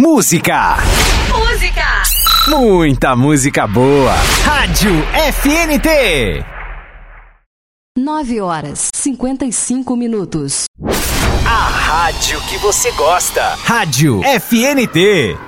Música. Muita música boa. Rádio FNT. 9h55. A rádio que você gosta. Rádio FNT.